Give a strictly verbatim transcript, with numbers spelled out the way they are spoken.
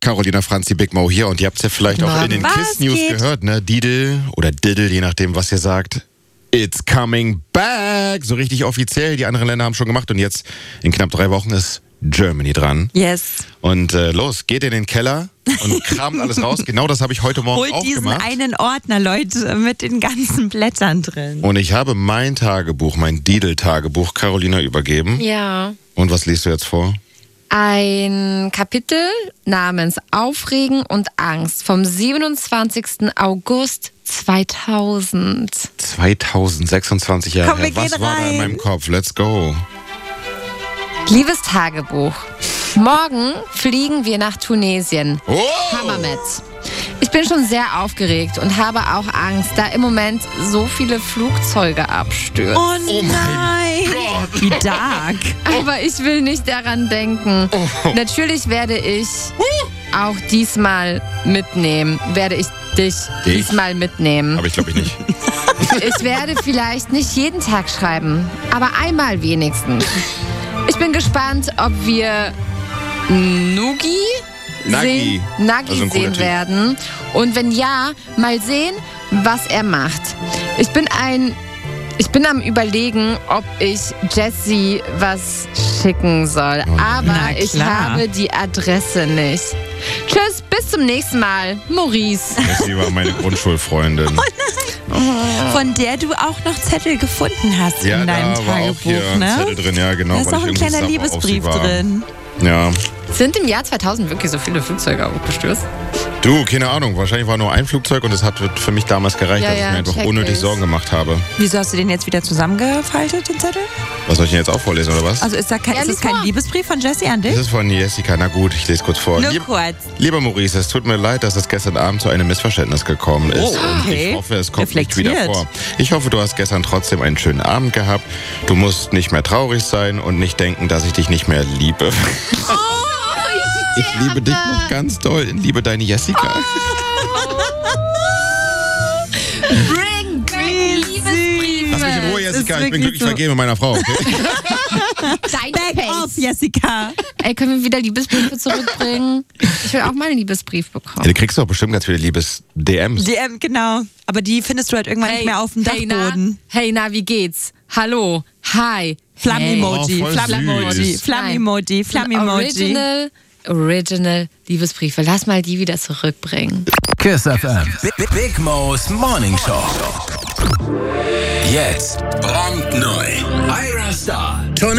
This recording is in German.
Carolina Franzi, Big Mo hier und ihr habt es ja vielleicht auch in den Kiss News gehört, ne? Didel oder Diddle, je nachdem, was ihr sagt. It's coming back. So richtig offiziell. Die anderen Länder haben schon gemacht und jetzt in knapp drei Wochen ist Germany dran. Yes. Und äh, los, geht in den Keller und kramt alles raus. Genau das habe ich heute Morgen Holt auch diesen gemacht. einen Ordner, Leute, mit den ganzen Blättern drin. Und ich habe mein Tagebuch, mein Didel-Tagebuch Carolina übergeben. Ja. Und was liest du jetzt vor? Ein Kapitel namens Aufregen und Angst vom siebenundzwanzigsten August zweitausend. zweitausendsechsundzwanzig Jahre Komm, wir her. Was gehen war da in rein. meinem Kopf? Let's go. Liebes Tagebuch, morgen fliegen wir nach Tunesien. Oh! Hammermet. Ich bin schon sehr aufgeregt und habe auch Angst, da im Moment so viele Flugzeuge abstürzen. Oh Oh mein nein, Gott. wie dark. Aber ich will nicht daran denken. Oh. Natürlich werde ich auch diesmal mitnehmen. Werde ich dich, Dich? diesmal mitnehmen. Aber ich glaube ich nicht. Ich werde vielleicht nicht jeden Tag schreiben, aber einmal wenigstens. Ich bin gespannt, ob wir Nugi Nagi. sehen, Nagi Also ein cooler sehen Typ. werden. Und wenn ja, mal sehen, was er macht. Ich bin ein... Ich bin am Überlegen, ob ich Jessie was schicken soll. Aber Na ich klar. habe die Adresse nicht. Tschüss, bis zum nächsten Mal. Maurice. Sie war meine Grundschulfreundin. Von der du auch noch Zettel gefunden hast Ja, in deinem da war auch Tagebuch, hier ein ne? Zettel drin, ja genau. Da ist weil auch ich ein irgendwie kleiner sauer auf sie Liebesbrief war. drin. Ja. Sind im Jahr zweitausend wirklich so viele Flugzeuge abgestürzt? Du, keine Ahnung, wahrscheinlich war nur ein Flugzeug und es hat für mich damals gereicht, Ja, dass ich ja, mir einfach check unnötig ich. Sorgen gemacht habe. Wieso hast du den jetzt wieder zusammengefaltet, den Zettel? Was soll ich denn jetzt auch vorlesen, oder was? Also ist, da kein, Ja, ist lies es kein vor. Liebesbrief von Jessie an dich? Das ist von Jessica. Na gut, ich lese kurz vor. Nur Lieb, kurz. lieber Maurice, es tut mir leid, dass es gestern Abend zu einem Missverständnis gekommen ist. Oh, Und okay. ich hoffe, es kommt nicht wieder Reflektiert. vor. Ich hoffe, du hast gestern trotzdem einen schönen Abend gehabt. Du musst nicht mehr traurig sein und nicht denken, dass ich dich nicht mehr liebe. Ich liebe dich noch ganz doll. Liebe deine Jessica. Bring back Liebesbriefe. Lass mich in Ruhe, ist Jessica. Ich bin wirklich glücklich so. vergeben mit meiner Frau. Okay? Dein Back Face. off, Jessica. Ey, können wir wieder Liebesbriefe zurückbringen? Ich will auch mal einen Liebesbrief Ja, bekommen. du kriegst doch bestimmt ganz viele Liebes-D Ms. D M, genau. Aber die findest du halt irgendwann nicht mehr auf dem hey, na, Dachboden. hey, na, wie geht's? Hallo, hi. Flamm-Emoji, Oh, voll Flamm-Emoji, süß. Flamm-Emoji, Nein. Flamm-Emoji. Original, original Liebesbriefe. Lass mal die wieder zurückbringen. Kiss F M. Big, Big Mo's Morning Show. Jetzt brandneu. Ira Star.